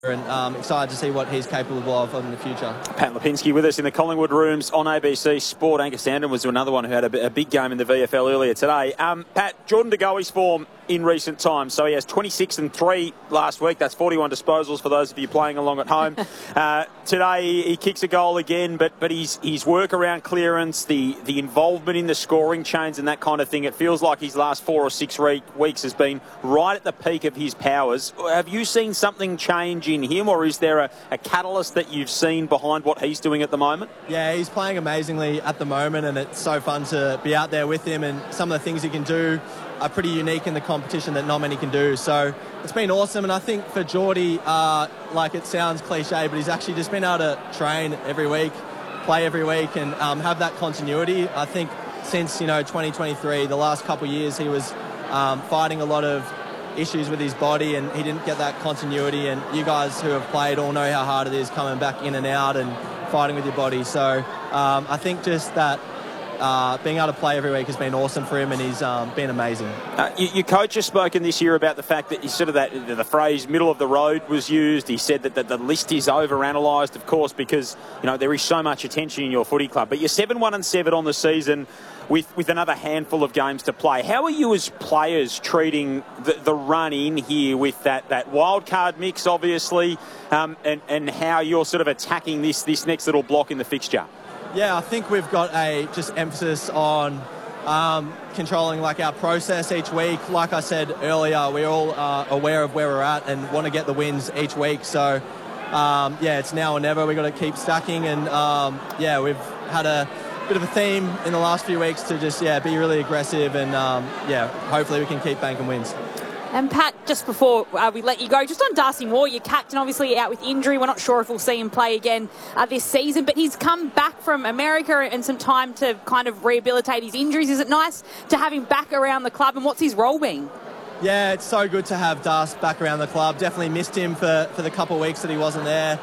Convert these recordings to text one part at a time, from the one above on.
and excited to see what he's capable of in the future. Pat Lipinski with us in the Collingwood rooms on ABC Sport. Angus Anderton was another one who had a big game in the VFL earlier today. Pat, Jordan De Goey's form in recent times. So he has 26 and 3 last week. That's 41 disposals for those of you playing along at home. Today he kicks a goal again, but his work around clearance, the involvement in the scoring chains and that kind of thing, it feels like his last 4 or 6 weeks has been right at the peak of his powers. Have you seen something change in him, or is there a catalyst that you've seen behind what he's doing at the moment? Yeah, he's playing amazingly at the moment, and it's so fun to be out there with him, and some of the things he can do are pretty unique in the competition that not many can do. So it's been awesome, and I think for Geordie, like it sounds cliche, but he's actually just been able to train every week, play every week, and have that continuity. I think since 2023, the last couple of years, he was fighting a lot of issues with his body, and he didn't get that continuity. And you guys who have played all know how hard it is coming back in and out and fighting with your body. So I think just that being able to play every week has been awesome for him, and he's been amazing. Your coach has spoken this year about the fact that the phrase middle of the road was used. He said that the list is overanalyzed, of course, because there is so much attention in your footy club. But you're 7-1-7 on the season with another handful of games to play. How are you as players treating the run in here with that wild card mix, obviously, and how you're sort of attacking this next little block in the fixture? Yeah, I think we've got a just emphasis on controlling our process each week. Like I said earlier, we're all aware of where we're at and want to get the wins each week. So it's now or never. We've got to keep stacking, and we've had a bit of a theme in the last few weeks to just be really aggressive, and hopefully we can keep banking wins. And Pat, just before we let you go, just on Darcy Moore, your captain, obviously out with injury. We're not sure if we'll see him play again this season, but he's come back from America and some time to kind of rehabilitate his injuries. Is it nice to have him back around the club, and what's his role been? Yeah, it's so good to have Darcy back around the club. Definitely missed him for the couple of weeks that he wasn't there.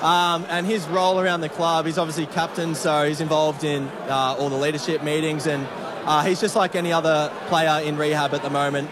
And his role around the club, he's obviously captain, so he's involved in all the leadership meetings, and he's just like any other player in rehab at the moment.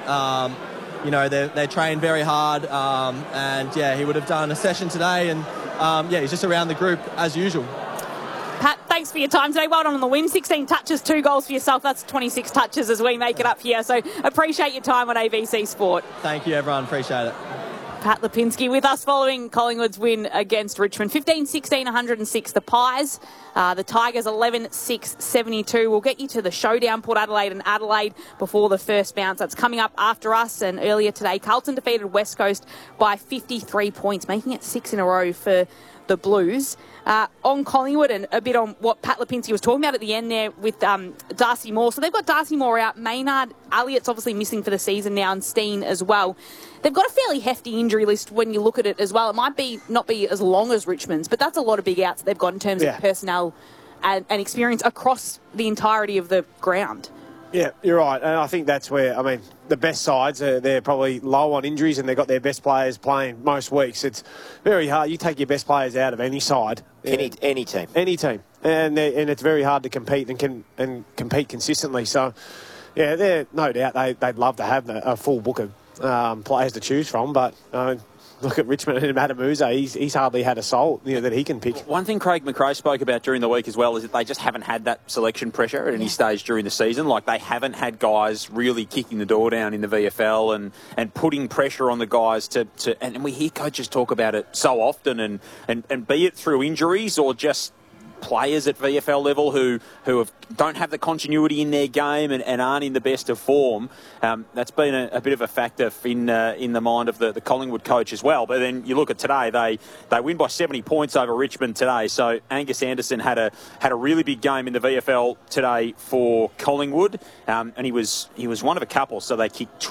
They train very hard, and he would have done a session today, and he's just around the group as usual. Pat, thanks for your time today. Well done on the win. 16 touches, 2 goals for yourself. That's 26 touches as we make it up here. So appreciate your time on ABC Sport. Thank you, everyone. Appreciate it. Pat Lipinski with us following Collingwood's win against Richmond. 15-16, 106 the Pies. The Tigers 11-6, 72. We'll get you to the showdown, Port Adelaide and Adelaide, before the first bounce. That's coming up after us. And earlier today, Carlton defeated West Coast by 53 points, making it 6 in a row for the Blues. On Collingwood, and a bit on what Pat Lipinski was talking about at the end there with Darcy Moore. So they've got Darcy Moore out. Maynard Elliott's obviously missing for the season now, and Steen as well. They've got a fairly hefty injury list when you look at it as well. It might not be as long as Richmond's, but that's a lot of big outs that they've got in terms of personnel and experience across the entirety of the ground. Yeah, you're right. And I think that's where, the best sides, they're probably low on injuries, and they've got their best players playing most weeks. It's very hard. You take your best players out of any side. Any team. Any team. And it's very hard to compete and compete consistently. So, they're no doubt they'd love to have a full book of players to choose from, but look at Richmond and Matamusa. He's hardly had a soul that he can pick. One thing Craig McRae spoke about during the week as well is that they just haven't had that selection pressure at any stage during the season. Like, they haven't had guys really kicking the door down in the VFL and putting pressure on the guys and we hear coaches talk about it so often, and be it through injuries or just players at VFL level who don't have the continuity in their game and aren't in the best of form. That's been a bit of a factor in the mind of the Collingwood coach as well. But then you look at today, they win by 70 points over Richmond today. So Angus Anderton had a really big game in the VFL today for Collingwood, and he was one of a couple. So they kicked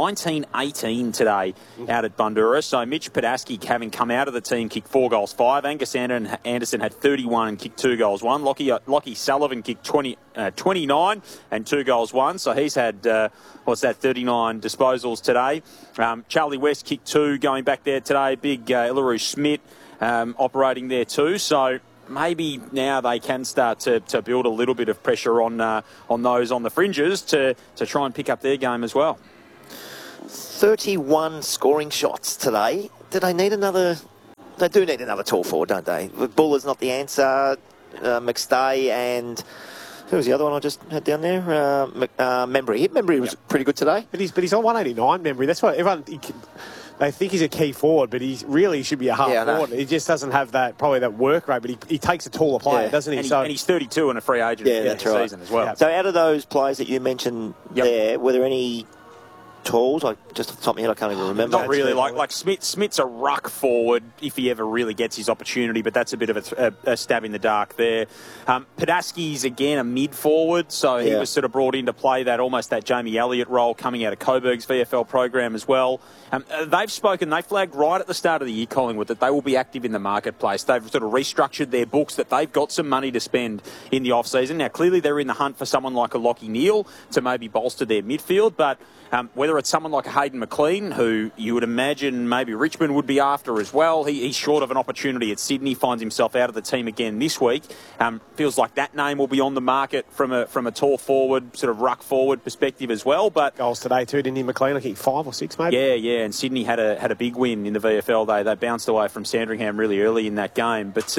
19-18 today out at Bundoora. So Mitch Padaski, having come out of the team, kicked 4 goals, 5. Angus Anderson had 31 and kicked 2 goals, 1. Lockie Sullivan kicked 29 and 2 goals, 1. So he's had 39 disposals today. Charlie West kicked 2 going back there today. Big Illaru Schmidt operating there too. So maybe now they can start to build a little bit of pressure on those on the fringes to try and pick up their game as well. 31 scoring shots today. Did they need another they do need another tall forward, don't they? Buller's not the answer. McStay and who was the other one I just had down there? Membry. Membry was pretty good today. But he's on 189, Membry. That's what everyone... They think he's a key forward, but he really should be a half forward. He just doesn't have probably that work rate, but he takes a taller player, doesn't he? And he's 32 and a free agent at the end of the season as well. So out of those players that you mentioned there, were there any talls? Just off the top of my head, I can't even remember. Not really. Like Smith's a ruck forward if he ever really gets his opportunity, but that's a bit of a stab in the dark there. Padaski's, again, a mid-forward, so he was sort of brought in to play almost that Jamie Elliott role coming out of Coburg's VFL program as well. They flagged right at the start of the year, Collingwood, that they will be active in the marketplace. They've sort of restructured their books, that they've got some money to spend in the off-season. Now, clearly they're in the hunt for someone like a Lachie Neale to maybe bolster their midfield, but whether it's someone like a Hayden McLean, who you would imagine maybe Richmond would be after as well, he's short of an opportunity at Sydney, finds himself out of the team again this week. Feels like that name will be on the market from a tall forward, sort of ruck forward perspective as well. But goals today too, didn't he, McLean? I think 5 or 6 maybe. Yeah. And Sydney had a big win in the VFL. They bounced away from Sandringham really early in that game. But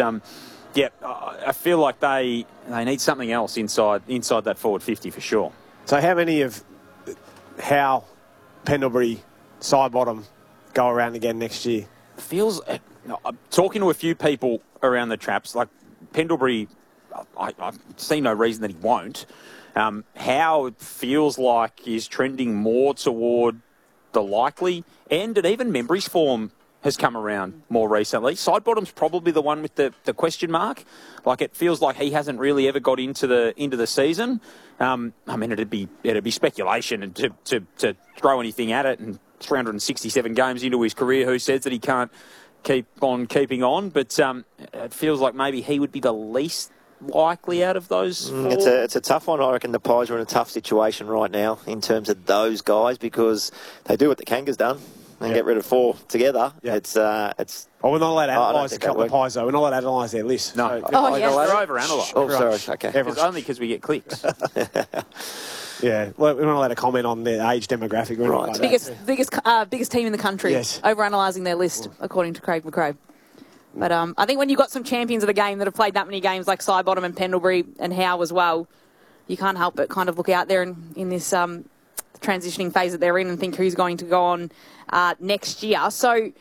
I feel like they need something else inside that forward 50 for sure. So how many of Howe, Pendlebury, Sidebottom go around again next year? Feels, I'm talking to a few people around the traps, like Pendlebury, I see no reason that he won't. Howe feels like is trending more toward the likely end, and even Membry's form has come around more recently. Sidebottom's probably the one with the question mark. Like, it feels like he hasn't really ever got into the season. I mean, it'd be speculation and to throw anything at it. And 367 games into his career, who says that he can't keep on keeping on? But it feels like maybe he would be the least likely out of those four. It's a tough one. I reckon the Pies are in a tough situation right now in terms of those guys, because they do what the Kangas done and get rid of 4 together. We're not allowed to analyse a couple of Pies, though. We're not allowed to analyse their list. No. They're overanalyse. Oh, sorry. Okay. It's only because we get clicks. Yeah, well, we're not allowed to comment on their age demographic. Right. Biggest team in the country. Yes. Overanalyzing their list, according to Craig McRae. But I think when you've got some champions of the game that have played that many games, like Sidebottom and Pendlebury and Howe as well, you can't help but kind of look out there in this transitioning phase that they're in and think who's going to go on next year. So,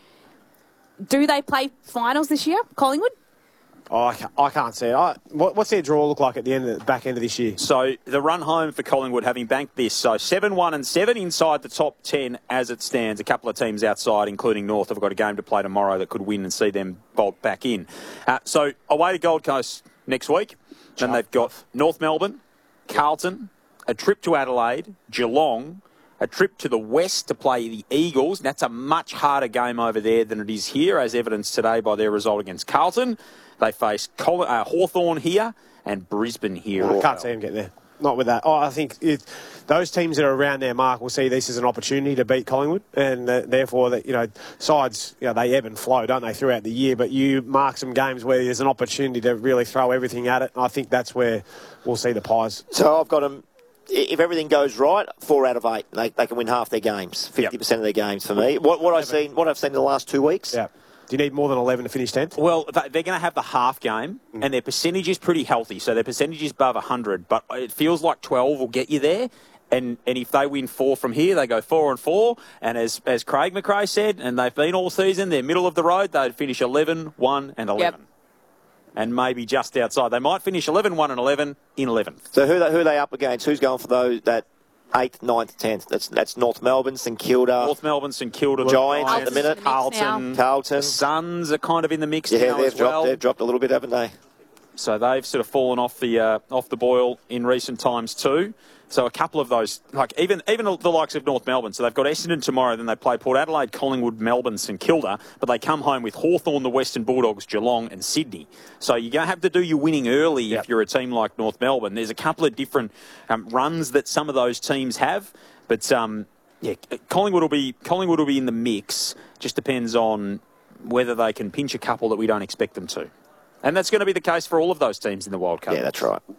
do they play finals this year, Collingwood? Oh, I can't see it. What's their draw look like at the back end of this year? So the run home for Collingwood, having banked this, so 7-1-7 inside the top 10 as it stands. A couple of teams outside, including North, have got a game to play tomorrow that could win and see them bolt back in. So away to Gold Coast next week. Then they've got North Melbourne, Carlton, a trip to Adelaide, Geelong, a trip to the west to play the Eagles. That's a much harder game over there than it is here, as evidenced today by their result against Carlton. They face Hawthorn here and Brisbane here. I can't see them get there. Not with that. I think those teams that are around their mark will see this as an opportunity to beat Collingwood, and therefore, that sides, they ebb and flow, don't they, throughout the year? But you mark some games where there's an opportunity to really throw everything at it, and I think that's where we'll see the Pies. So I've got them. If everything goes right, 4 out of 8, they can win half their games, 50% of their games for me. What I've seen in the last 2 weeks. Yeah. Do you need more than 11 to finish 10th? Well, they're going to have the half game, and their percentage is pretty healthy. So their percentage is above 100, but it feels like 12 will get you there. And if they win 4 from here, they go 4-4. And as Craig McRae said, and they've been all season, they're middle of the road. They'd finish 11, 1, and 11. Yep. And maybe just outside. They might finish 11, 1, and 11 in 11th. So who are they up against? Who's going for that 8th, 9th, 10th? That's North Melbourne, St Kilda. North Melbourne, St Kilda. Giants at the minute. Carlton. The Suns are kind of in the mix now they've as well. They've dropped a little bit, haven't they? So they've sort of fallen off the boil in recent times too. So a couple of those, like even the likes of North Melbourne. So they've got Essendon tomorrow, then they play Port Adelaide, Collingwood, Melbourne, St Kilda, but they come home with Hawthorn, the Western Bulldogs, Geelong and Sydney. So you're going to have to do your winning early if you're a team like North Melbourne. There's a couple of different runs that some of those teams have, but Collingwood will be in the mix. Just depends on whether they can pinch a couple that we don't expect them to. And that's going to be the case for all of those teams in the wildcard. Yeah, that's right.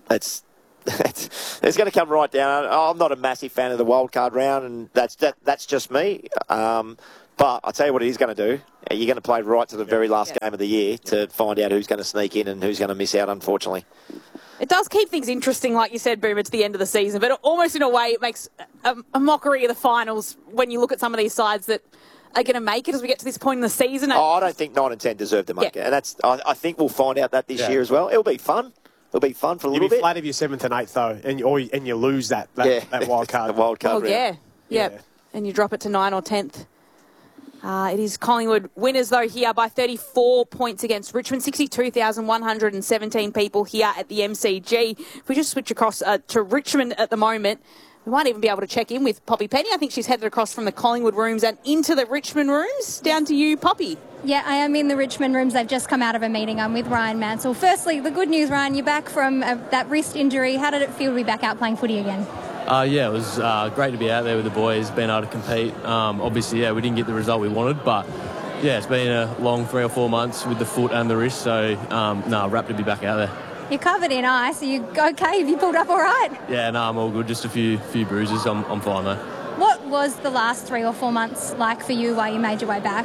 It's going to come right down. I'm not a massive fan of the wildcard round, and that's just me. But But I'll tell you what he's going to do. You're going to play right to the very last game of the year to find out who's going to sneak in and who's going to miss out, unfortunately. It does keep things interesting, like you said, Boomer, to the end of the season. But almost in a way, it makes a mockery of the finals when you look at some of these sides that are going to make it as we get to this point in the season. Oh, I don't think 9 and 10 deserve to make it. And I think we'll find out that this year as well. It'll be fun. It'll be fun for a little bit. You'll be flat if you're 7th and 8th, though, and you lose that wild card. The wild card. Oh, yeah. And you drop it to 9 or 10th. It is Collingwood winners, though, here by 34 points against Richmond. 62,117 people here at the MCG. If we just switch across to Richmond at the moment, we might even be able to check in with Poppy Penny. I think she's headed across from the Collingwood rooms and into the Richmond rooms. Down to you, Poppy. Yeah, I am in the Richmond rooms. I've just come out of a meeting. I'm with Ryan Mansell. Firstly, the good news, Ryan, you're back from that wrist injury. How did it feel to be back out playing footy again? It was great to be out there with the boys, being able to compete. Obviously, we didn't get the result we wanted, but it's been a long 3 or 4 months with the foot and the wrist, so wrapped to be back out there. You're covered in ice. Are you okay? Have you pulled up all right? Yeah, I'm all good. Just a few bruises. I'm fine though. What was the last 3 or 4 months like for you while you made your way back?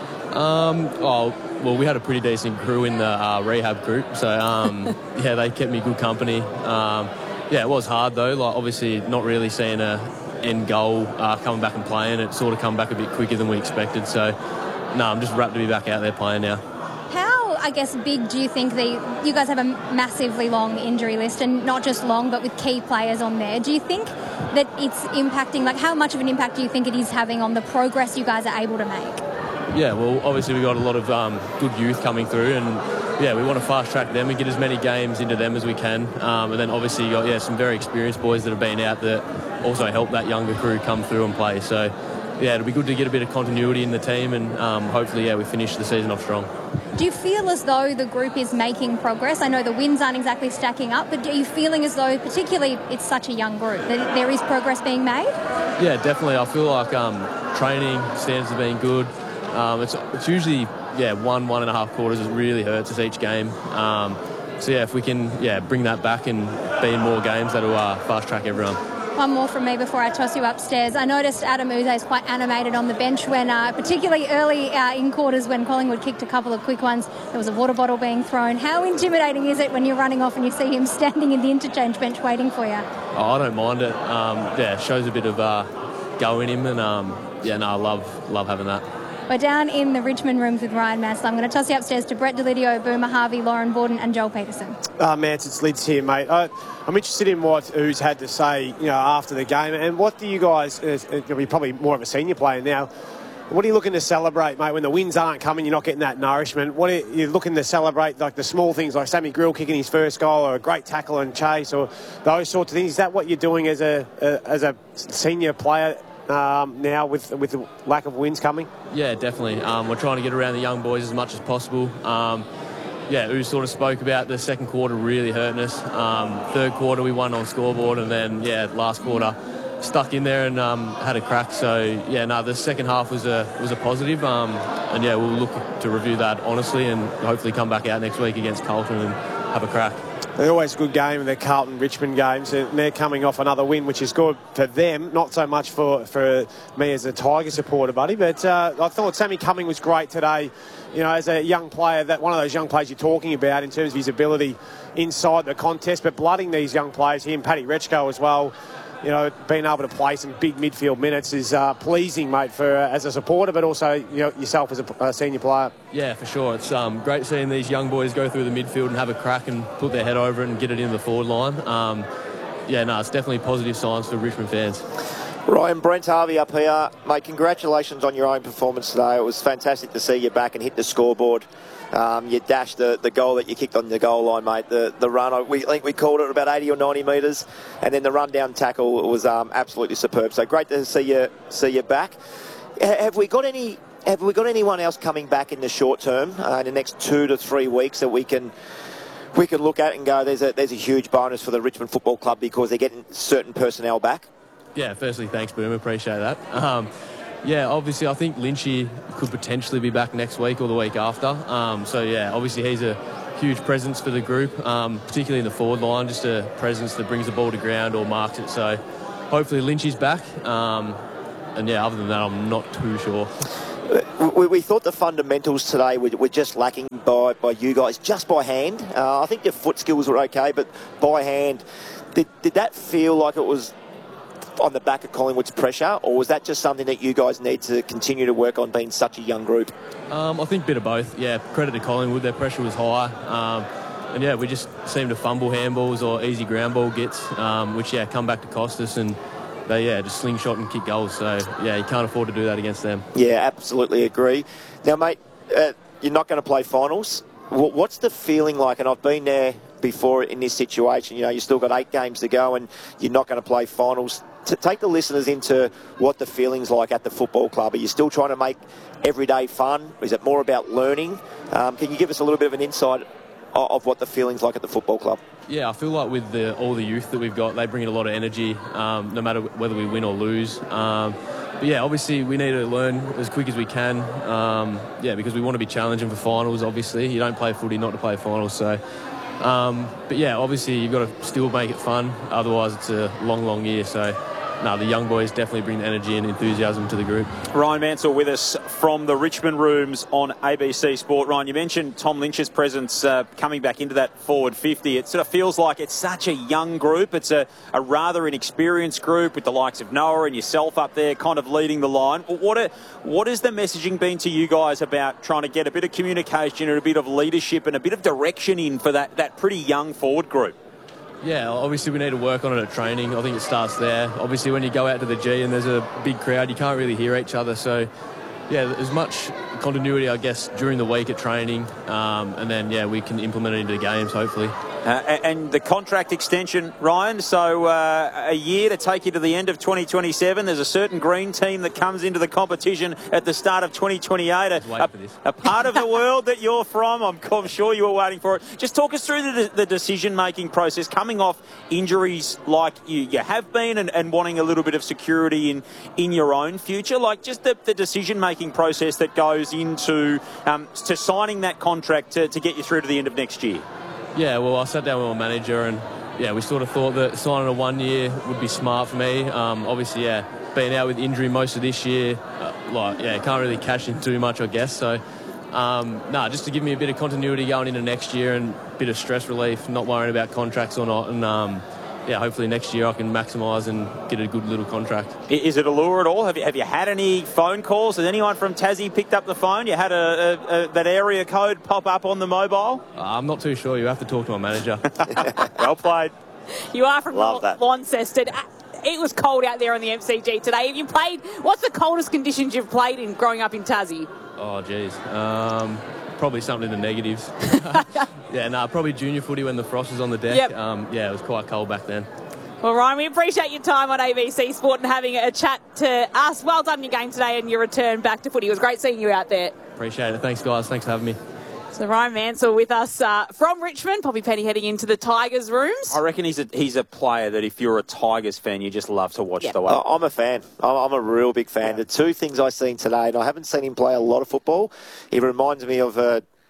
We had a pretty decent crew in the rehab group, so they kept me good company. It was hard though. Like obviously, not really seeing a end goal coming back and playing. It sort of come back a bit quicker than we expected. So, I'm just wrapped to be back out there playing now. How, I guess, big do you think you guys have a massively long injury list, and not just long, but with key players on there? Do you think that it's impacting? Like, how much of an impact do you think it is having on the progress you guys are able to make? Yeah, well, obviously we've got a lot of good youth coming through, and we want to fast track them and get as many games into them as we can. And then obviously you got some very experienced boys that have been out that also help that younger crew come through and play. So it'll be good to get a bit of continuity in the team, and hopefully we finish the season off strong. Do you feel as though the group is making progress? I know the wins aren't exactly stacking up, but are you feeling as though, particularly it's such a young group, that there is progress being made? Yeah, definitely. I feel like training standards have been good. It's usually 1.5 quarters. It really hurts us each game. If we can bring that back and be in more games, that'll fast track everyone. One more from me before I toss you upstairs. I noticed Adam Uze is quite animated on the bench when, particularly early in quarters when Collingwood kicked a couple of quick ones, there was a water bottle being thrown. How intimidating is it when you're running off and you see him standing in the interchange bench waiting for you? I don't mind it. It shows a bit of go in him, and I love having that. We're down in the Richmond rooms with Ryan Mansell. I'm going to toss you upstairs to Brett Delidio, Boomer Harvey, Lauren Borden and Joel Peterson. Mance, it's Lids here, mate. I'm interested in what Ooze had to say, after the game. And what do you guys, you're probably more of a senior player now, what are you looking to celebrate, mate, when the wins aren't coming, you're not getting that nourishment? What are you looking to celebrate, like the small things like Sammy Grill kicking his first goal, or a great tackle and chase, or those sorts of things? Is that what you're doing as a senior player now with the lack of wins coming? Yeah, definitely. We're trying to get around the young boys as much as possible. Ooze sort of spoke about the second quarter really hurting us. Third quarter we won on scoreboard, and then last quarter stuck in there and had a crack. So the second half was a positive. We'll look to review that honestly and hopefully come back out next week against Carlton and have a crack. They're always a good game in the Carlton-Richmond games, and they're coming off another win, which is good for them, not so much for me as a Tiger supporter, buddy. But I thought Sammy Cumming was great today, as a young player, that one of those young players you're talking about in terms of his ability inside the contest, but blooding these young players, him, Paddy Rechko as well. Being able to play some big midfield minutes is pleasing, mate, for as a supporter, but also yourself as a senior player. Yeah, for sure. It's great seeing these young boys go through the midfield and have a crack and put their head over it and get it into the forward line. It's definitely positive signs for Richmond fans. Ryan, Brent Harvey up here. Mate, congratulations on your own performance today. It was fantastic to see you back and hit the scoreboard. You dashed the goal that you kicked on the goal line, mate. The run, I think we called it about 80 or 90 metres, and then the run down tackle was absolutely superb. So great to see you back. Have we got anyone else coming back in the short term in the next 2 to 3 weeks that we can look at and go, there's a huge bonus for the Richmond Football Club because they're getting certain personnel back? Yeah, firstly, thanks, Boom. Appreciate that. Obviously, I think Lynchy could potentially be back next week or the week after. Obviously he's a huge presence for the group, particularly in the forward line, just a presence that brings the ball to ground or marks it. So hopefully Lynchy's back. Other than that, I'm not too sure. We thought the fundamentals today were just lacking by you guys, just by hand. I think your foot skills were okay, but by hand, did that feel like it was on the back of Collingwood's pressure, or was that just something that you guys need to continue to work on, being such a young group? I think a bit of both. Yeah, credit to Collingwood, their pressure was high. And yeah, we just seemed to fumble handballs or easy ground ball gets, which come back to cost us, and they just slingshot and kick goals. So yeah, you can't afford to do that against them. Yeah, absolutely agree. Now, mate, you're not going to play finals. What's the feeling like? And I've been there before in this situation. You know, you've still got 8 games to go, and you're not going to play finals. To take the listeners into what the feeling's like at the football club. Are you still trying to make every day fun? Is it more about learning? Can you give us a little bit of an insight of what the feeling's like at the football club? Yeah, I feel like with all the youth that we've got, they bring in a lot of energy, no matter whether we win or lose. But yeah, obviously we need to learn as quick as we can. Because we want to be challenging for finals. Obviously, you don't play footy not to play finals. So, but yeah, obviously you've got to still make it fun. Otherwise, it's a long year. So. No, the young boys definitely bring the energy and enthusiasm to the group. Ryan Mansell with us from the Richmond Rooms on ABC Sport. Ryan, you mentioned Tom Lynch's presence coming back into that forward 50. It sort of feels like it's such a young group. It's a rather inexperienced group with the likes of Noah and yourself up there kind of leading the line. What has the messaging been to you guys about trying to get a bit of communication and a bit of leadership and a bit of direction in for that pretty young forward group? Yeah, obviously we need to work on it at training. I think it starts there. Obviously when you go out to the G and there's a big crowd, you can't really hear each other. So, yeah, there's much continuity, I guess, during the week at training. And then, we can implement it into the games, hopefully. And the contract extension, Ryan, so a year to take you to the end of 2027. There's a certain green team that comes into the competition at the start of 2028. A part of the world that you're from, I'm sure you were waiting for it. Just talk us through the decision-making process, coming off injuries like you have been and wanting a little bit of security in your own future. Like just the decision-making process that goes into to signing that contract to get you through to the end of next year. Yeah, well, I sat down with my manager and, we sort of thought that signing a 1 year would be smart for me. Obviously, being out with injury most of this year, can't really cash in too much, I guess. So, just to give me a bit of continuity going into next year and a bit of stress relief, not worrying about contracts or not. And, hopefully next year I can maximise and get a good little contract. Is it a lure at all? Have you had any phone calls? Has anyone from Tassie picked up the phone? You had that area code pop up on the mobile? I'm not too sure. You have to talk to my manager. Well played. You are from Launceston. It was cold out there on the MCG today. Have you played? What's the coldest conditions you've played in growing up in Tassie? Oh, geez. Probably something in the negatives. Probably junior footy when the frost was on the deck. Yep. It was quite cold back then. Well, Ryan, we appreciate your time on ABC Sport and having a chat to us. Well done in your game today and your return back to footy. It was great seeing you out there. Appreciate it. Thanks, guys. Thanks for having me. So Ryan Mansell with us from Richmond. Poppy Penny heading into the Tigers rooms. I reckon he's a player that if you're a Tigers fan, you just love to watch the way. I'm a fan. I'm a real big fan. The two things I've seen today, and I haven't seen him play a lot of football, he reminds me of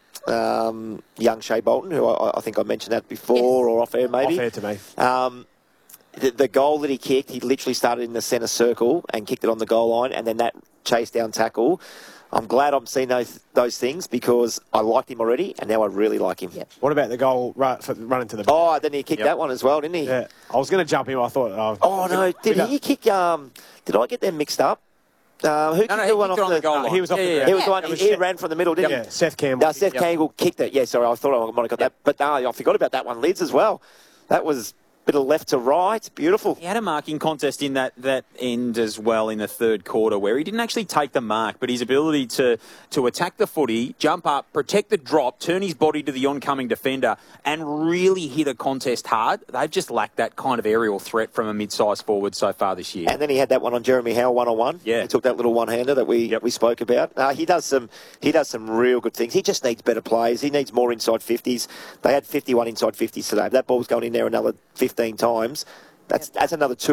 young Shea Bolton, who I think I mentioned that before or off air maybe. Off air to me. The goal that he kicked, he literally started in the centre circle and kicked it on the goal line, and then that chase down tackle. I'm glad I'm seeing those things because I liked him already, and now I really like him. Yep. What about the goal running to the... Oh, then he kicked that one as well, didn't he? Yeah. I was going to jump him. I thought... Oh, no. Did he kick... did I get them mixed up? Who kicked the one off the goal line? He was off the ground. He was the one. He ran from the middle, didn't he? Yeah, Seth Campbell. Seth Campbell kicked it. Yeah, sorry, I thought I might have got that. But no, I forgot about that one. Lids as well. That was... bit of left to right. Beautiful. He had a marking contest in that end as well in the third quarter where he didn't actually take the mark, but his ability to attack the footy, jump up, protect the drop, turn his body to the oncoming defender and really hit a contest hard. They've just lacked that kind of aerial threat from a mid-sized forward so far this year. And then he had that one on Jeremy Howe one-on-one. Yeah. He took that little one-hander that we spoke about. He does some real good things. He just needs better players. He needs more inside 50s. They had 51 inside 50s today. If that ball's going in there another 15 times, that's another two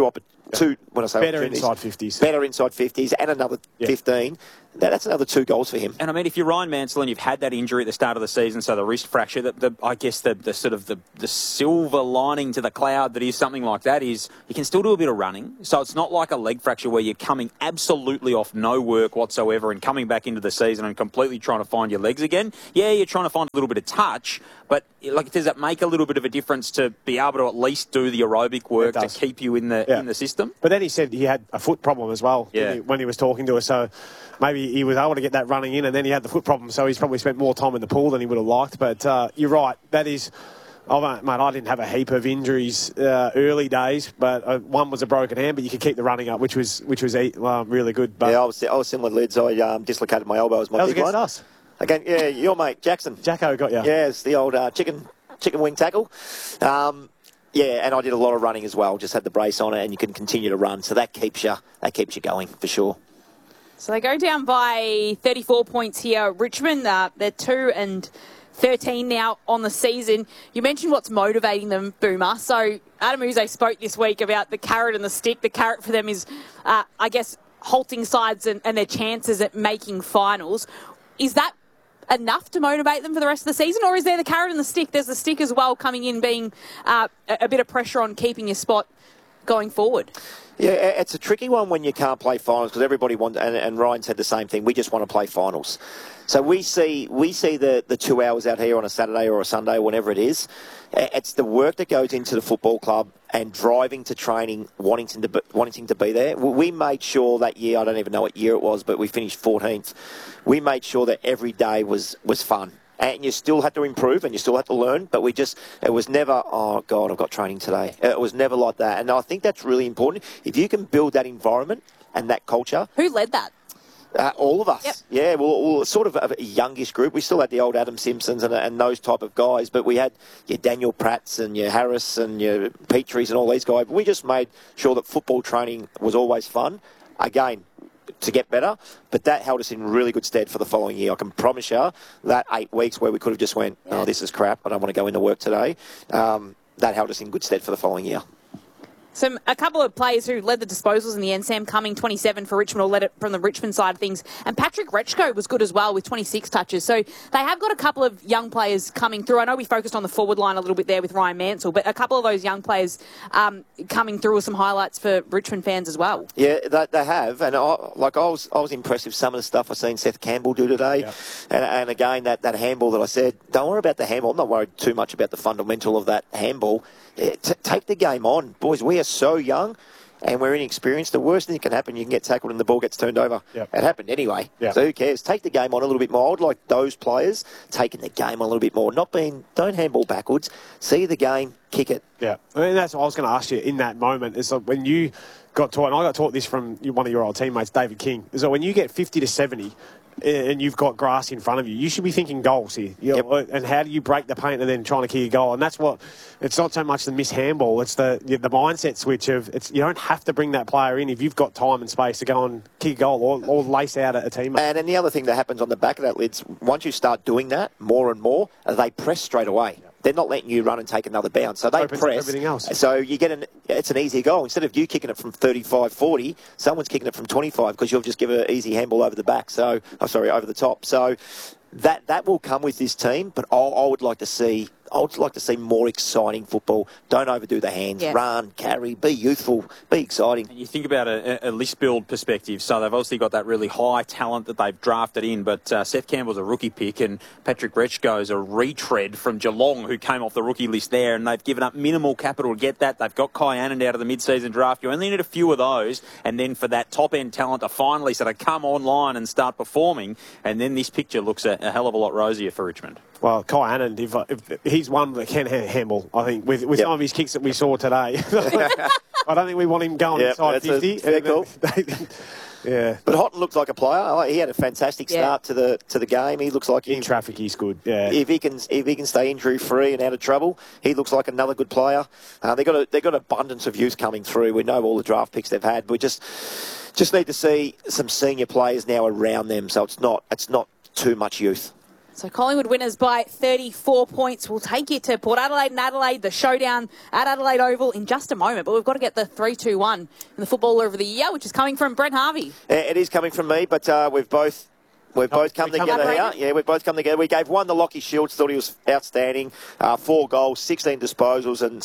two, when I say better inside 50s. Better inside 50s and another 15. That's another 2 goals for him. And I mean, if you're Ryan Mansell and you've had that injury at the start of the season, so the wrist fracture, I guess the sort of the silver lining to the cloud that is something like that is you can still do a bit of running. So it's not like a leg fracture where you're coming absolutely off no work whatsoever and coming back into the season and completely trying to find your legs again. Yeah, you're trying to find a little bit of touch, but like, does it make a little bit of a difference to be able to at least do the aerobic work to keep you in the system? But then he said he had a foot problem as well when he was talking to us. So maybe he was able to get that running in, and then he had the foot problem. So he's probably spent more time in the pool than he would have liked. But you're right. That is, mate, I didn't have a heap of injuries early days, but one was a broken hand. But you could keep the running up, which was really good. But I was similar, Lids. I dislocated my elbow as my big one. That was against us. Again, your mate Jackson. Jacko got you. Yeah, it's the old chicken wing tackle. And I did a lot of running as well. Just had the brace on it, and you can continue to run. So that keeps you going for sure. So they go down by 34 points here. Richmond, they're 2-13 now on the season. You mentioned what's motivating them, Boomer. So Adam Uze spoke this week about the carrot and the stick. The carrot for them is, I guess, halting sides and their chances at making finals. Is that enough to motivate them for the rest of the season, or is there the carrot and the stick? There's the stick as well coming in, being a bit of pressure on keeping your spot going forward. Yeah, it's a tricky one when you can't play finals because everybody wants, and Ryan said the same thing, we just want to play finals. So we see the 2 hours out here on a Saturday or a Sunday, whenever it is. It's the work that goes into the football club and driving to training, wanting to be there. We made sure that year, I don't even know what year it was, but we finished 14th. We made sure that every day was fun. And you still had to improve and you still had to learn, but it was never, oh, God, I've got training today. It was never like that. And I think that's really important. If you can build that environment and that culture. Who led that? All of us. Yep. Yeah, well, sort of a youngish group. We still had the old Adam Simpsons and those type of guys, but we had your Daniel Pratts and your Harris and your Petries and all these guys. We just made sure that football training was always fun. Again, to get better, but that held us in really good stead for the following year. I can promise you that 8 weeks where we could have just went, oh, this is crap, I don't want to go into work today, that held us in good stead for the following year. A couple of players who led the disposals in the end, Sam Cumming, 27 for Richmond, or led it from the Richmond side of things. And Patrick Rechko was good as well with 26 touches. So they have got a couple of young players coming through. I know we focused on the forward line a little bit there with Ryan Mansell, but a couple of those young players coming through with some highlights for Richmond fans as well. Yeah, they have. And I was impressed with some of the stuff I've seen Seth Campbell do today. Yeah. And again, that handball that I said, don't worry about the handball. I'm not worried too much about the fundamental of that handball. Take the game on. Boys, we are so young and we're inexperienced. The worst thing that can happen, you can get tackled and the ball gets turned over. Yep. It happened anyway. Yep. So who cares? Take the game on a little bit more. I would like those players taking the game on a little bit more. Don't handball backwards. See the game, kick it. Yeah. I mean, that's what I was going to ask you in that moment. It's like when you got taught, and I got taught this from one of your old teammates, David King, is that when you get 50 to 70, and you've got grass in front of you, you should be thinking goals here. Yep. And how do you break the paint and then trying to kick a goal? And that's what, it's not so much the miss handball, it's the mindset switch of, you don't have to bring that player in if you've got time and space to go and kick a goal or lace out a teammate. And then the other thing that happens on the back of that, Lids, once you start doing that more and more, they press straight away. Yep. They're not letting you run and take another bounce. So they press. Everything else. So you get it's an easy goal. Instead of you kicking it from 35, 40, someone's kicking it from 25 because you'll just give an easy handball over the back. Over the top. So that will come with this team, but I would like to see more exciting football. Don't overdo the hands. Yeah. Run, carry, be youthful, be exciting. You think about a list build perspective, so they've obviously got that really high talent that they've drafted in, but Seth Campbell's a rookie pick and Patrick Rechko's a retread from Geelong who came off the rookie list there, and they've given up minimal capital to get that. They've got Kai Anand out of the mid-season draft. You only need a few of those, and then for that top-end talent to finally sort of come online and start performing, and then this picture looks a hell of a lot rosier for Richmond. Well, Kai Anand, if he's one that can handball, I think, with some of his kicks that we saw today. I don't think we want him going inside 50. Cool. Yeah. But Houghton looks like a player. He had a fantastic start to the game. He looks like in traffic he's good. Yeah. If he can stay injury free and out of trouble, he looks like another good player. They've got abundance of youth coming through. We know all the draft picks they've had. We just need to see some senior players now around them, so it's not too much youth. So Collingwood winners by 34 points. We'll take you to Port Adelaide and Adelaide, the showdown at Adelaide Oval in just a moment. But we've got to get the 3-2-1 in the Footballer of the Year, which is coming from Brent Harvey. It is coming from me, but we've both come together here. Yeah, we've both come together. We gave one to Lockie Shields, thought he was outstanding. 4 goals, 16 disposals and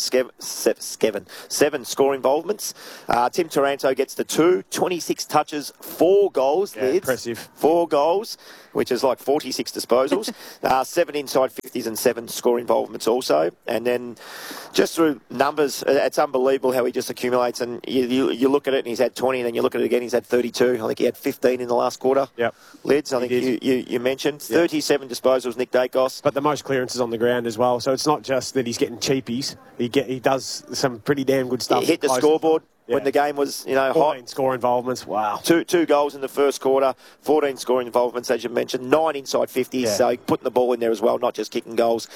7 score involvements. Tim Taranto gets the 2, 26 touches, 4 goals. Yeah, impressive. 4 goals, which is like 46 disposals. 7 inside 50s and 7 score involvements also. And then just through numbers, it's unbelievable how he just accumulates. And you look at it and he's had 20, and then you look at it again, he's had 32. I think he had 15 in the last quarter. Yep. Lids, I think you mentioned. 37 disposals, Nick Dacos. But the most clearances on the ground as well. So it's not just that he's getting cheapies. He does some pretty damn good stuff. He hit the scoreboard when the game was, 14 hot. score involvements. Wow. 2 goals in the first quarter, 14 scoring involvements, as you mentioned, 9 inside 50s. So putting the ball in there as well, not just kicking goals.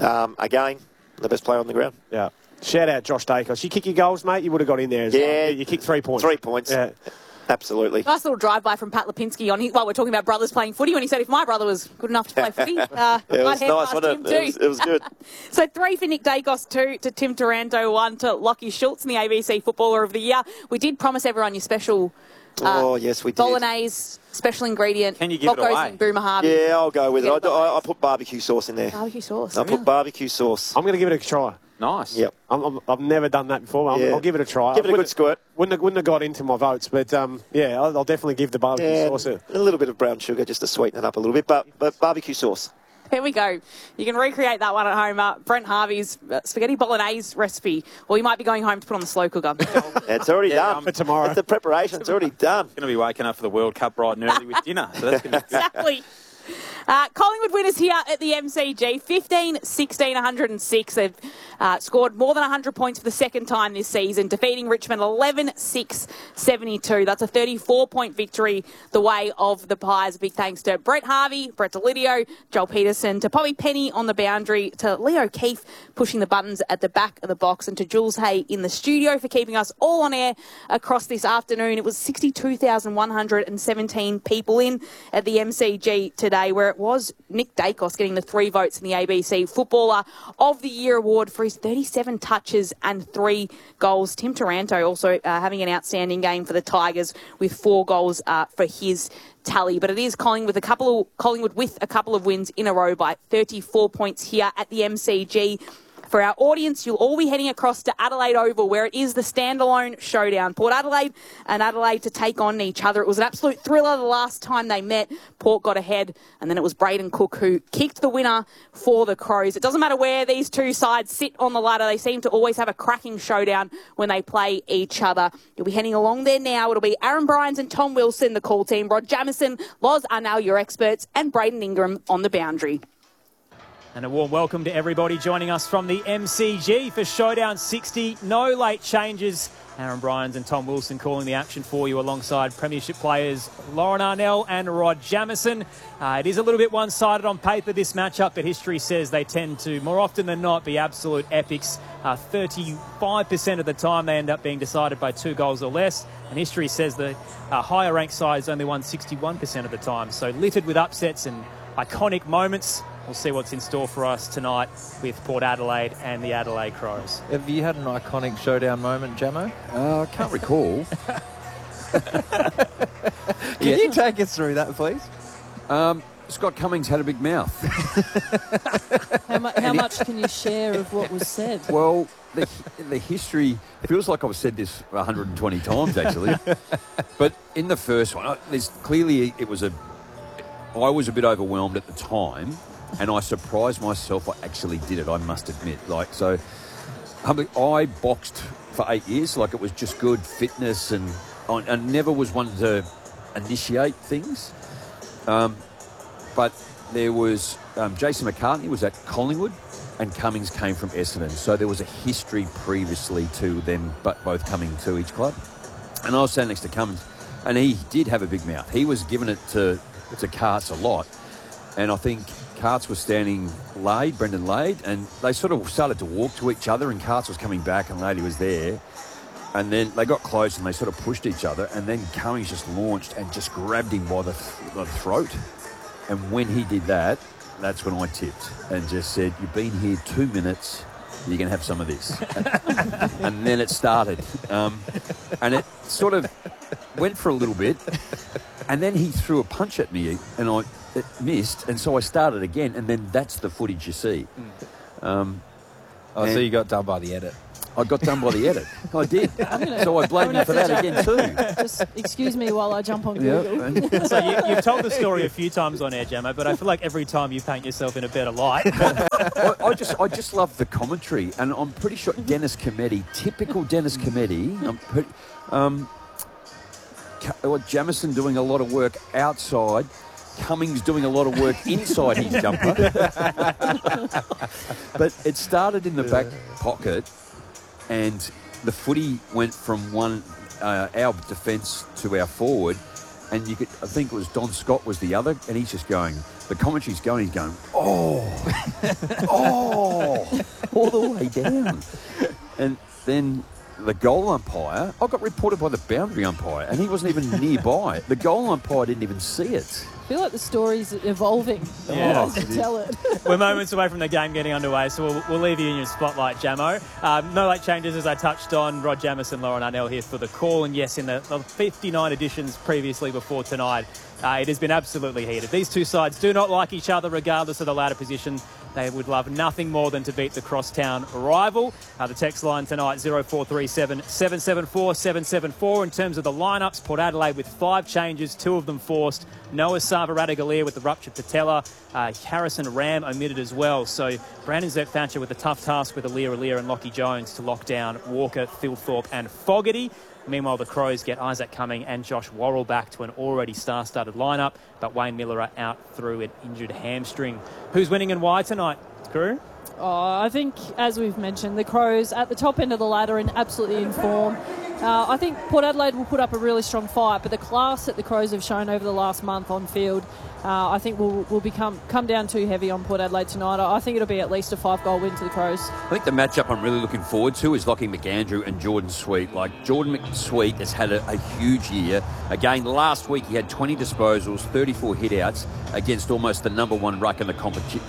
Again, the best player on the ground. Yeah. Shout out Josh Dacos. You kick your goals, mate, you would have got in there as well. You kicked 3 points. 3 points. Yeah. Absolutely. Nice little drive-by from Pat Lipinski on while we're talking about brothers playing footy, when he said if my brother was good enough to play footy, it was nice, wasn't it? It was good. So 3 for Nick Dacos, 2 to Tim Taranto, 1 to Lockie Schultz in the ABC Footballer of the Year. We did promise everyone your special yes, we did. bolognese special ingredient. Can you give it away? Boomer Harvey. Yeah, I'll go with it. I put barbecue sauce in there. Barbecue sauce. I put barbecue sauce. I'm going to give it a try. Nice. Yep. I've never done that before. I'll give it a try. Give it a good squirt. Wouldn't have got into my votes, but I'll definitely give the barbecue sauce a little bit of brown sugar just to sweeten it up a little bit, but barbecue sauce. There we go. You can recreate that one at home. Brent Harvey's spaghetti bolognese recipe. Or you might be going home to put on the slow cooker. It's already done. For tomorrow. The preparation's already done. Going to be waking up for the World Cup bright and early with dinner. So that's going to be good. Exactly. Collingwood winners here at the MCG, 15-16, 106. They've scored more than 100 points for the second time this season, defeating Richmond 11-6, 72. That's a 34-point victory the way of the Pies. Big thanks to Brett Harvey, Brett Delidio, Joel Peterson, to Poppy Penny on the boundary, to Leo Keefe pushing the buttons at the back of the box, and to Jules Hay in the studio for keeping us all on air across this afternoon. It was 62,117 people in at the MCG today, where it was Nick Dacos getting the 3 votes in the ABC Footballer of the Year award for his 37 touches and 3 goals. Tim Taranto also having an outstanding game for the Tigers with 4 goals for his tally. But it is Collingwood with a couple of wins in a row by 34 points here at the MCG. For our audience, you'll all be heading across to Adelaide Oval, where it is the standalone showdown. Port Adelaide and Adelaide to take on each other. It was an absolute thriller the last time they met. Port got ahead, and then it was Braden Cook who kicked the winner for the Crows. It doesn't matter where these two sides sit on the ladder. They seem to always have a cracking showdown when they play each other. You'll be heading along there now. It'll be Aaron Bryans and Tom Wilson, the call team, Rod Jamieson, Loz Arnell, your experts, and Braden Ingram on the boundary. And a warm welcome to everybody joining us from the MCG for Showdown 60. No late changes. Aaron Bryans and Tom Wilson calling the action for you alongside premiership players Lauren Arnell and Rod Jamieson. It is a little bit one-sided on paper, this matchup, but history says they tend to, more often than not, be absolute epics. 35% of the time they end up being decided by 2 goals or less. And history says the higher-ranked side has only won 61% of the time. So littered with upsets and iconic moments. We'll see what's in store for us tonight with Port Adelaide and the Adelaide Crows. Have you had an iconic showdown moment, Jamo? I can't recall. Can you take us through that, please? Scott Cummings had a big mouth. How much can you share of what was said? Well, the history feels like I've said this 120 times, actually. But in the first one, I was a bit overwhelmed at the time. And I surprised myself. I actually did it, I must admit. I boxed for 8 years. It was just good fitness, and I never was one to initiate things. But there was Jason McCartney was at Collingwood, and Cummings came from Essendon. So there was a history previously to them, but both coming to each club. And I was standing next to Cummings, and he did have a big mouth. He was giving it to Carts a lot, and I think Carts was standing Brendan Lade, and they sort of started to walk to each other, and Carts was coming back and Lady was there. And then they got close and they sort of pushed each other, and then Cummings just launched and just grabbed him by the throat. And when he did that, that's when I tipped and just said, you've been here 2 minutes, you're going to have some of this. And then it started. And it sort of went for a little bit. And then he threw a punch at me and it missed. And so I started again. And then that's the footage you see. So you got done by the edit. I got done by the edit. I did. So I blame you for that again too. Just excuse me while I jump on Google. Yep. So you've told the story a few times on air, Gemma, but I feel like every time you paint yourself in a better light. I just love the commentary, and I'm pretty sure Dennis Cometti, typical Dennis Cometti. Jamison doing a lot of work outside. Cummings doing a lot of work inside his jumper. But it started in the back pocket, and the footy went from our defence to our forward, and I think it was Don Scott was the other, and he's just going, the commentary's going, he's going, oh, all the way down. And then the goal umpire, I got reported by the boundary umpire, and he wasn't even nearby. The goal umpire didn't even see it. I feel like the story's evolving. Yeah. As you tell it. We're moments away from the game getting underway, so we'll leave you in your spotlight, Jamo. No late changes, as I touched on. Rod Jamison, Lauren Arnell here for the call. And yes, in the 59 editions previously before tonight, it has been absolutely heated. These two sides do not like each other regardless of the ladder position. They would love nothing more than to beat the crosstown rival. The text line tonight, 0437 774 774. In terms of the lineups, Port Adelaide with 5 changes, 2 of them forced. Noah Sava-Radagalier with the ruptured patella. Harrison Ram omitted as well. So Brandon Zerk-Thatcher with a tough task with Aliir and Lockie Jones to lock down Walker, Thilthorpe and Fogarty. Meanwhile, the Crows get Isaac Cumming and Josh Worrell back to an already star-studded lineup, but Wayne Miller out through an injured hamstring. Who's winning and why tonight, crew? I think, as we've mentioned, the Crows at the top end of the ladder and absolutely in form. I think Port Adelaide will put up a really strong fight, but the class that the Crows have shown over the last month on field, I think will come down too heavy on Port Adelaide tonight. I think it'll be at least a 5-goal win to the Crows. I think the matchup I'm really looking forward to is Lockie McAndrew and Jordan Sweet. Like, Jordan McSweet has had a huge year. Again, last week he had 20 disposals, 34 hit-outs against almost the number 1 ruck in the competition.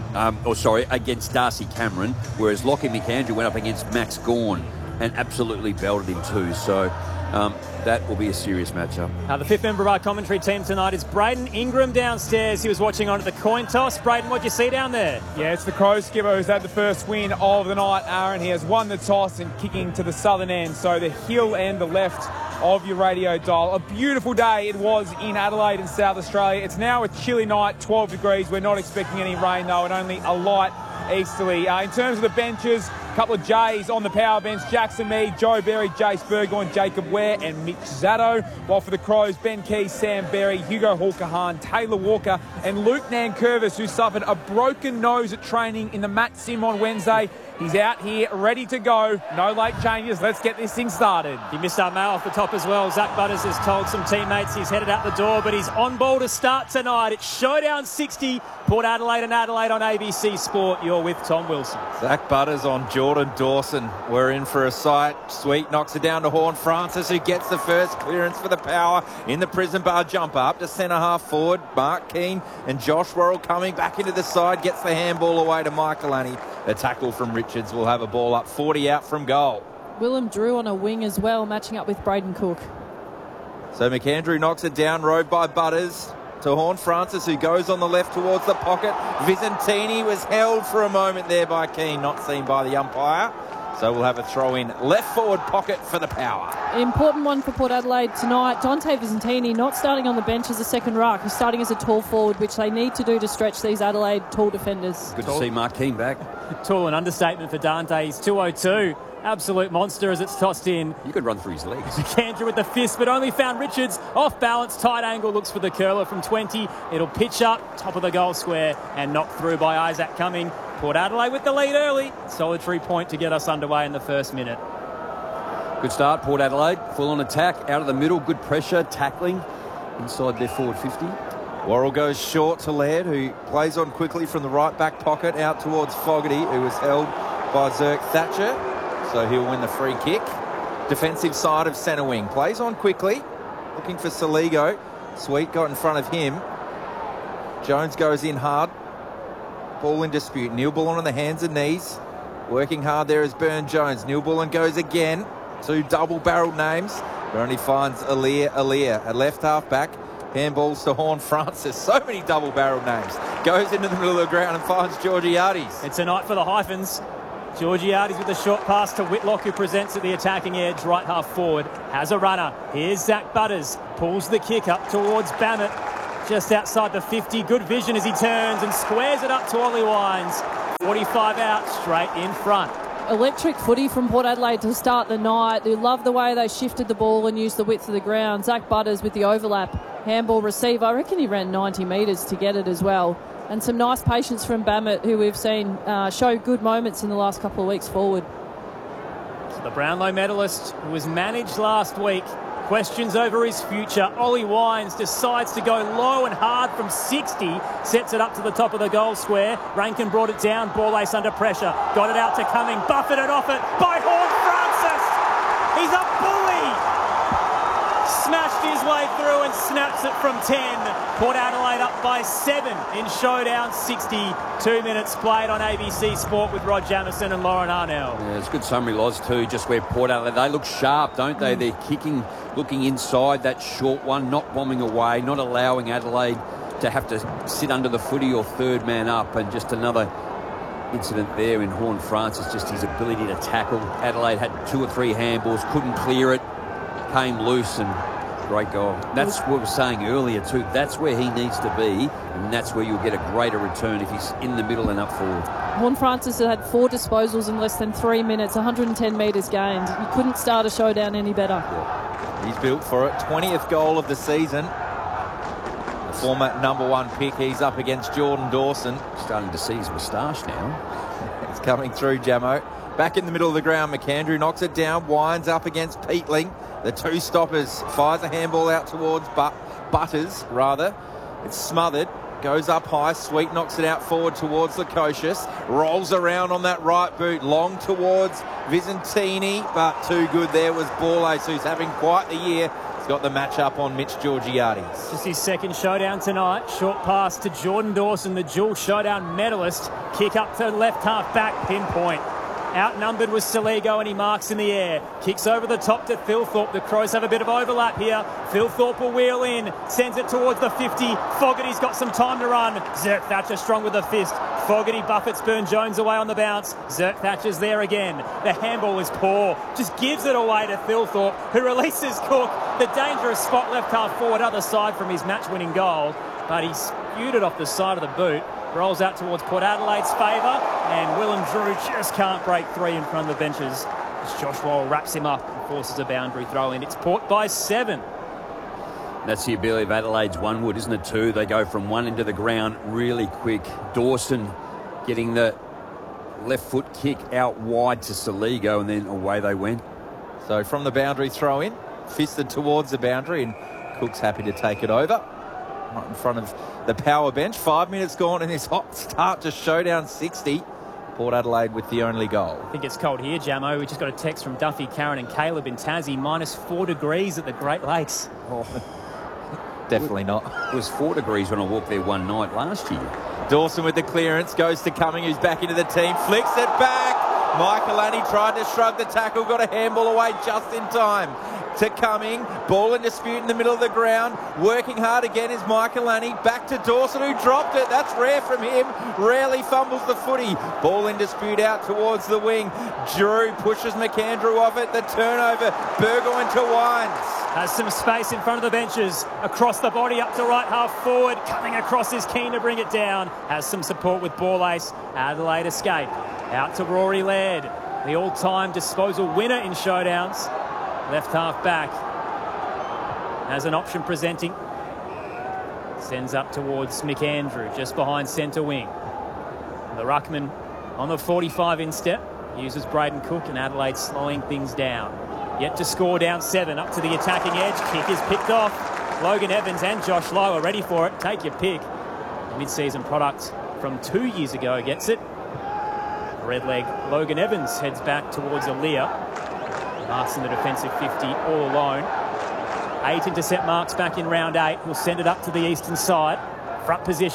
Against Darcy Cameron, whereas Lockie McAndrew went up against Max Gawn and absolutely belted him too. So that will be a serious matchup. The 5th member of our commentary team tonight is Braden Ingram downstairs. He was watching on at the coin toss. Braden, what do you see down there? Yeah, it's the Crows skipper who's had the first win of the night, Aaron. He has won the toss and kicking to the southern end, so the hill and the left of your radio dial. A beautiful day it was in Adelaide and South Australia. It's now a chilly night, 12 degrees. We're not expecting any rain though, and only a light easterly. In terms of the benches, a couple of J's on the power bench. Jackson Mead, Joe Berry, Jace Burgoyne, Jacob Ware and Mitch Zatto. While for the Crows, Ben Keys, Sam Berry, Hugo Hawker-Hahn, Taylor Walker and Luke Nankervis, who suffered a broken nose at training in the Matt Sim on Wednesday. He's out here, ready to go. No late changes. Let's get this thing started. He missed our mail off the top as well. Zach Butters has told some teammates he's headed out the door, but he's on ball to start tonight. It's Showdown 60, Port Adelaide and Adelaide on ABC Sport. You're with Tom Wilson. Zach Butters on Jordan Dawson. We're in for a sight. Sweet knocks it down to Horn Francis, who gets the first clearance for the power in the prison bar jumper. Up to centre half forward. Mark Keane and Josh Worrell coming back into the side. Gets the handball away to Michael Annie. The tackle from Richards will have a ball up 40 out from goal. Willem Drew on a wing as well, matching up with Braden Cook. So McAndrew knocks it down, rowed by Butters to Horn Francis, who goes on the left towards the pocket. Visentini was held for a moment there by Keane, not seen by the umpire. So we'll have a throw in left forward pocket for the power. Important one for Port Adelaide tonight. Dante Visentini not starting on the bench as a second ruck. He's starting as a tall forward, which they need to do to stretch these Adelaide tall defenders. Good to see Mark Keane back. Tall, an understatement for Dante. He's 202. Absolute monster as it's tossed in. You could run through his legs. McAndrew with the fist, but only found Richards. Off balance, tight angle, looks for the curler from 20. It'll pitch up, top of the goal square, and knocked through by Isaac Cumming. Port Adelaide with the lead early. Solitary point to get us underway in the first minute. Good start, Port Adelaide. Full on attack, out of the middle, good pressure, tackling inside their forward 50. Worrell goes short to Laird, who plays on quickly from the right back pocket out towards Fogarty, who was held by Zerk-Thatcher. So he'll win the free kick. Defensive side of centre wing. Plays on quickly, looking for Saligo. Sweet got in front of him. Jones goes in hard. Ball in dispute. Neil Bullen on the hands and knees. Working hard there is Burne-Jones. Neil Bullen goes again. 2 double-barrelled names. But only finds Alia at left half-back. Handballs to Horne-Francis. So many double-barrelled names. Goes into the middle of the ground and finds Georgiades. It's a night for the hyphens. Georgiades with the short pass to Whitlock, who presents at the attacking edge, right half forward. Has a runner. Here's Zach Butters. Pulls the kick up towards Bammett. Just outside the 50. Good vision as he turns and squares it up to Ollie Wines. 45 out, straight in front. Electric footy from Port Adelaide to start the night. They love the way they shifted the ball and used the width of the ground. Zach Butters with the overlap. Handball receiver. I reckon he ran 90 metres to get it as well. And some nice patience from Bammett, who we've seen show good moments in the last couple of weeks forward. So the Brownlow medalist, who was managed last week, questions over his future. Ollie Wines decides to go low and hard from 60, sets it up to the top of the goal square. Rankin brought it down, ball ace under pressure, got it out to Cumming, buffeted off it by Horne-Francis. He's a bully. Smashed his way through and snaps it from 10. Port Adelaide up by 7 in Showdown 60. 2 minutes played on ABC Sport with Rod Jamieson and Lauren Arnell. Yeah, it's a good summary, Loz, too, just where Port Adelaide, they look sharp, don't they? They're kicking, looking inside that short one, not bombing away, not allowing Adelaide to have to sit under the footy or third man up. And just another incident there in Horne-Francis, just his ability to tackle. Adelaide had 2 or 3 handballs, couldn't clear it, came loose, and great goal. That's what we were saying earlier too. That's where he needs to be, and that's where you'll get a greater return if he's in the middle and up forward. Horne-Francis had 4 disposals in less than 3 minutes, 110 metres gained. You couldn't start a Showdown any better. Yeah. He's built for it. 20th goal of the season. The former #1 pick. He's up against Jordan Dawson. Starting to see his moustache now. It's coming through, Jamo. Back in the middle of the ground, McAndrew knocks it down. Wines up against Peatling. The 2 stoppers. Fires a handball out towards Butters, rather. It's smothered. Goes up high. Sweet knocks it out forward towards Lukosius. Rolls around on that right boot. Long towards Visentini. But too good there was Borlase, who's having quite the year. He's got the match up on Mitch Georgiades. Just his second Showdown tonight. Short pass to Jordan Dawson, the dual Showdown medalist. Kick up to left half back, pinpoint. Outnumbered was Saligo, and he marks in the air. Kicks over the top to Thilthorpe. The Crows have a bit of overlap here. Thilthorpe will wheel in. Sends it towards the 50. Fogarty's got some time to run. Zerk Thatcher strong with the fist. Fogarty buffets Burne-Jones away on the bounce. Zerk Thatcher's there again. The handball is poor. Just gives it away to Thilthorpe, who releases Cook. The dangerous spot left half forward, other side from his match-winning goal. But he spewed it off the side of the boot. Rolls out towards Port Adelaide's favour, and Willem Drew just can't break 3 in front of the benches as Josh Wall wraps him up and forces a boundary throw in. It's Port by 7. That's the ability of Adelaide's one wood, isn't it, too? They go from one into the ground really quick. Dawson getting the left foot kick out wide to Saligo, and then away they went. So from the boundary throw in, fisted towards the boundary, and Cook's happy to take it over. Right in front of the power bench. 5 minutes gone in this hot start to Showdown 60. Port Adelaide with the only goal. I think it's cold here, Jamo. We just got a text from Duffy, Karen and Caleb in Tassie. -4 degrees at the Great Lakes. Oh, definitely not. It was 4 degrees when I walked there one night last year. Dawson with the clearance. Goes to Cumming, who's back into the team. Flicks it back. Michael Annie tried to shrug the tackle. Got a handball away just in time. To Cumming, ball in dispute in the middle of the ground. Working hard again is Michaelani. Back to Dawson, who dropped it. That's rare from him. Rarely fumbles the footy. Ball in dispute out towards the wing. Drew pushes McAndrew off it. The turnover. Burgoyne to Wines. Has some space in front of the benches. Across the body up to right half forward. Coming across is keen to bring it down. Has some support with Borlase. Adelaide escape. Out to Rory Laird. The all-time disposal winner in Showdowns. Left half back. Has an option presenting. Sends up towards McAndrew, just behind centre wing. The ruckman on the 45 instep. Uses Braden Cook, and Adelaide slowing things down. Yet to score, down 7. Up to the attacking edge. Kick is picked off. Logan Evans and Josh Lowe are ready for it. Take your pick. The mid-season product from 2 years ago gets it. Red leg Logan Evans heads back towards Aaliyah. Marks in the defensive 50 all alone. 8 intercept marks back in round 8. We'll send it up to the eastern side. Front position.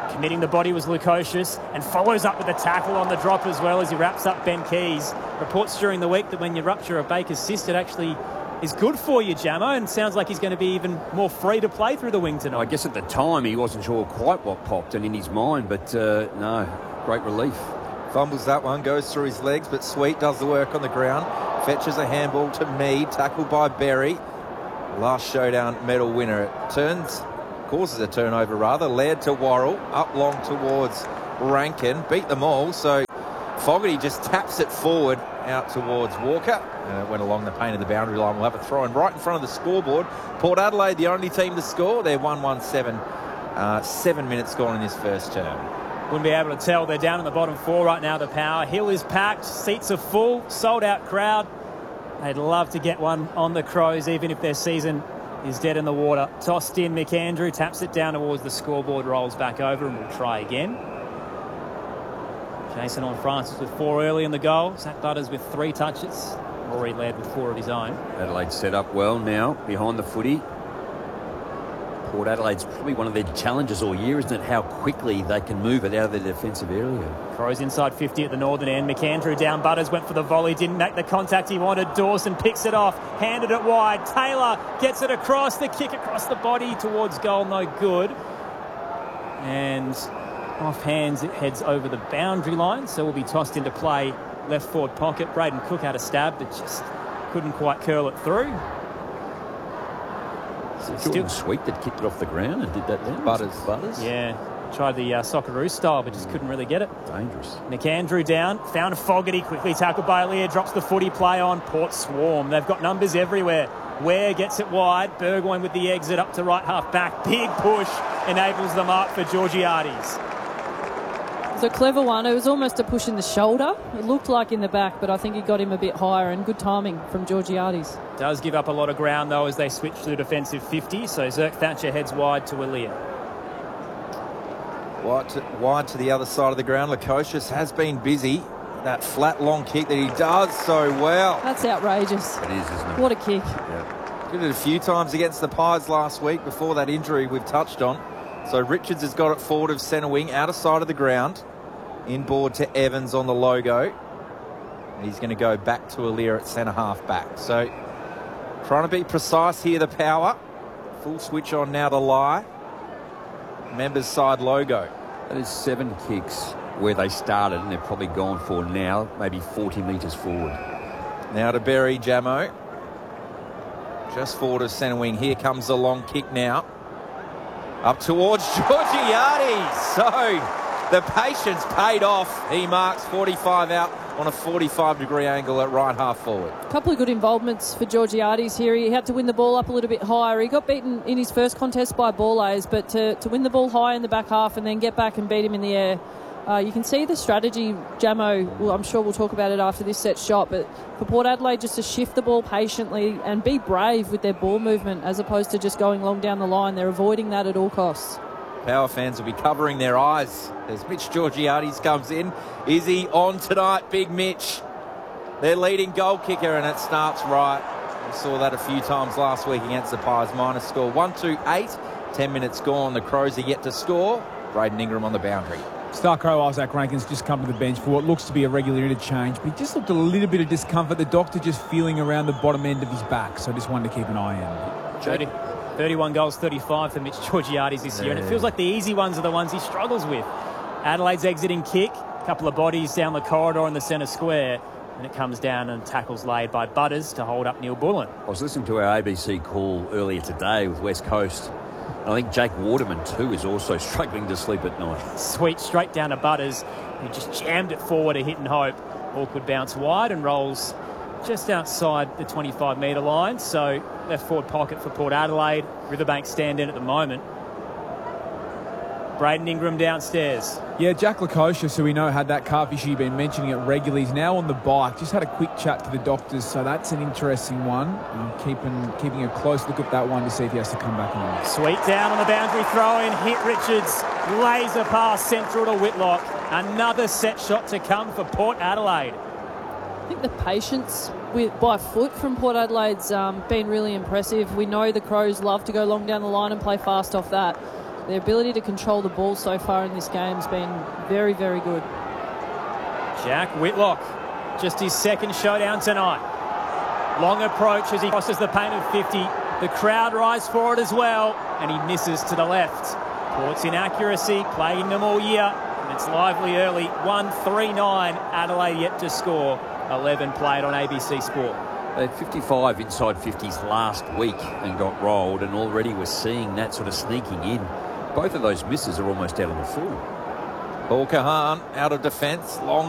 Committing the body was Lukosius and follows up with a tackle on the drop as well as he wraps up Ben Keys. Reports during the week that when you rupture a Baker's cyst, it actually is good for you, Jamo, and sounds like he's going to be even more free to play through the wing tonight. I guess at the time he wasn't sure quite what popped and in his mind, but no, great relief. Fumbles that one, goes through his legs, but Sweet does the work on the ground. Fetches a handball to Mead, tackled by Berry. Last showdown medal winner. It causes a turnover rather. Laird to Worrell, up long towards Rankin. Beat them all, so Fogarty just taps it forward out towards Walker. And it went along the paint of the boundary line. We'll have a throw in right in front of the scoreboard. Port Adelaide, the only team to score. They're 1-1-7. 7 minutes gone in this first term. Wouldn't be able to tell. They're down in the bottom four right now, the Power. Hill is packed. Seats are full. Sold out crowd. They'd love to get one on the Crows, even if their season is dead in the water. Tossed in, McAndrew taps it down towards the scoreboard, rolls back over, and we'll try again. Jason on Francis with 4 early in the goal. Zach Butters with 3 touches. Rory led with 4 of his own. Adelaide set up well now, behind the footy. Port Adelaide's probably one of their challenges all year, isn't it? How quickly they can move it out of the defensive area. Crows inside 50 at the northern end. McAndrew down. Butters went for the volley. Didn't make the contact he wanted. Dawson picks it off. Handed it wide. Taylor gets it across. The kick across the body towards goal. No good. And off hands, it heads over the boundary line. So will be tossed into play. Left forward pocket. Braden Cook had a stab, but just couldn't quite curl it through. Still Sweet that kicked it off the ground and did that then. Butters. Yeah. Tried the Socceroo style, but just couldn't really get it. Dangerous. McAndrew down. Found Fogarty. Quickly tackled by Lear. Drops the footy play on. Port swarm. They've got numbers everywhere. Ware gets it wide. Burgoyne with the exit up to right half back. Big push enables the mark for Georgiades. It's a clever one. It was almost a push in the shoulder. It looked like in the back, but I think he got him a bit higher, and good timing from Georgiades. Does give up a lot of ground, though, as they switch to the defensive 50. So Zerk Thatcher heads wide to Alia. Wide to the other side of the ground. Lukosius has been busy. That flat, long kick that he does so well. That's outrageous. It is, isn't it? What a kick. Yeah. Did it a few times against the Pies last week before that injury we've touched on. So Richards has got it forward of centre wing, outer side of the ground. Inboard to Evans on the logo. He's going to go back to Alia at centre half back. So trying to be precise here, the Power. Full switch on now to Lie. Members side logo. That is 7 kicks where they started, and they've probably gone for now, maybe 40 metres forward. Now to Berry, Jamo. Just forward of centre wing. Here comes the long kick now. Up towards Georgiades. So the patience paid off. He marks 45 out on a 45-degree angle at right half forward. A couple of good involvements for Georgiades here. He had to win the ball up a little bit higher. He got beaten in his first contest by Borlase, but to win the ball high in the back half and then get back and beat him in the air, you can see the strategy, Jamo. Well, I'm sure we'll talk about it after this set shot, but for Port Adelaide just to shift the ball patiently and be brave with their ball movement as opposed to just going long down the line. They're avoiding that at all costs. Power fans will be covering their eyes as Mitch Georgiades comes in. Is he on tonight, Big Mitch? Their leading goal kicker, and it starts right. We saw that a few times last week against the Pies. Minor score 1-2-8. 10 minutes gone. The Crows are yet to score. Braden Ingram on the boundary. Star Crow Isaac Rankin's just come to the bench for what looks to be a regular interchange, but he just looked a little bit of discomfort. The doctor just feeling around the bottom end of his back, so just wanted to keep an eye on him. 31 goals, 35 for Mitch Georgiades this year, and it feels like the easy ones are the ones he struggles with. Adelaide's exiting kick, a couple of bodies down the corridor in the centre square, and it comes down and tackles laid by Butters to hold up Neil Bullen. I was listening to our ABC call earlier today with West Coast. I think Jake Waterman, too, is also struggling to sleep at night. Sweet straight down to Butters, who just jammed it forward, a hit and hope. Ball could bounce wide and rolls just outside the 25-metre line. So left forward pocket for Port Adelaide. Riverbank stand in at the moment. Braden Ingram downstairs. Yeah, Jack Lukosius, who we know had that calf issue, you've been mentioning it regularly, is now on the bike. Just had a quick chat to the doctors, so that's an interesting one. Keeping a close look at that one to see if he has to come back on. Sweet down on the boundary throw in. Hit Richards. Laser pass central to Whitlock. Another set shot to come for Port Adelaide. I think the patience by foot from Port Adelaide's been really impressive. We know the Crows love to go long down the line and play fast off that. Their ability to control the ball so far in this game has been very, very good. Jack Whitlock, just his second showdown tonight. Long approach as he crosses the paint of 50. The crowd rise for it as well, and he misses to the left. Port's inaccuracy, plaguing them all year, and it's lively early. 1-3-9, Adelaide yet to score. 11 played on ABC Sport. They had 55 inside 50s last week and got rolled, and already we're seeing that sort of sneaking in. Both of those misses are almost out of the full. Paul Kahan out of defence, long